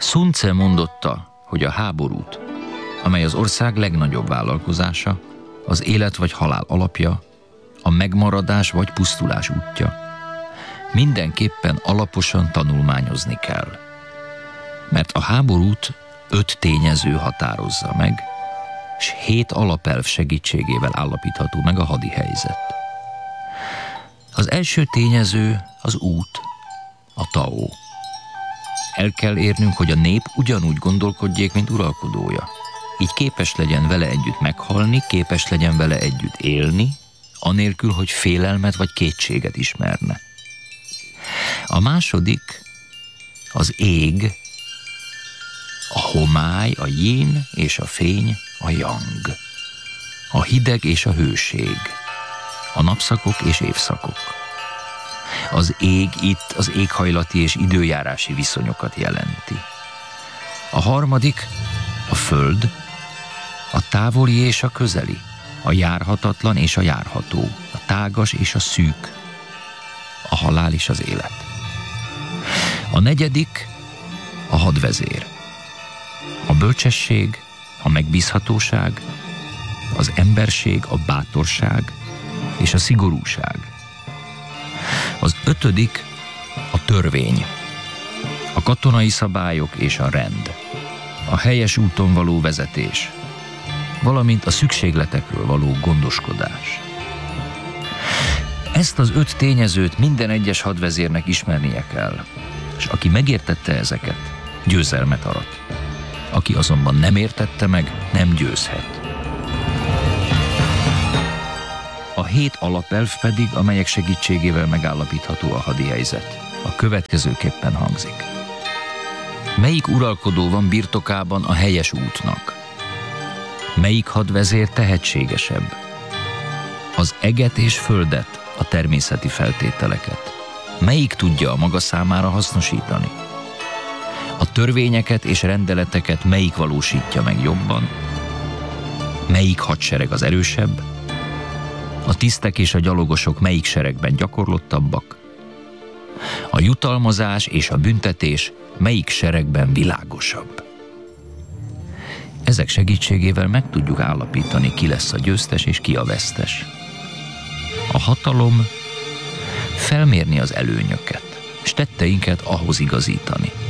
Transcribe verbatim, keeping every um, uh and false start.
Sun Tse mondotta, hogy a háborút, amely az ország legnagyobb vállalkozása, az élet vagy halál alapja, a megmaradás vagy pusztulás útja, mindenképpen alaposan tanulmányozni kell. Mert a háborút öt tényező határozza meg, és hét alapelv segítségével állapítható meg a hadi helyzet. Az első tényező az út, a Tao. El kell érnünk, hogy a nép ugyanúgy gondolkodjék, mint uralkodója. Így képes legyen vele együtt meghalni, képes legyen vele együtt élni, anélkül, hogy félelmet vagy kétséget ismerne. A második az ég, a homály, a yin és a fény, a yang. A hideg és a hőség, a napszakok és évszakok. Az ég itt az éghajlati és időjárási viszonyokat jelenti. A harmadik a föld, a távoli és a közeli, a járhatatlan és a járható, a tágas és a szűk, a halál és az élet. A negyedik a hadvezér, a bölcsesség, a megbízhatóság, az emberség, a bátorság és a szigorúság. Az ötödik a törvény, a katonai szabályok és a rend, a helyes úton való vezetés, valamint a szükségletekről való gondoskodás. Ezt az öt tényezőt minden egyes hadvezérnek ismernie kell, és aki megértette ezeket, győzelmet arat. Aki azonban nem értette meg, nem győzhet. A hét alapelv pedig, amelyek segítségével megállapítható a hadi helyzet, a következőképpen hangzik. Melyik uralkodó van birtokában a helyes útnak? Melyik hadvezér tehetségesebb? Az eget és földet, a természeti feltételeket. Melyik tudja a maga számára hasznosítani? A törvényeket és rendeleteket melyik valósítja meg jobban? Melyik hadsereg az erősebb? A tisztek és a gyalogosok melyik seregben gyakorlottabbak? A jutalmazás és a büntetés melyik seregben világosabb? Ezek segítségével meg tudjuk állapítani, ki lesz a győztes és ki a vesztes. A hatalom felmérni az előnyöket, és tetteinket ahhoz igazítani.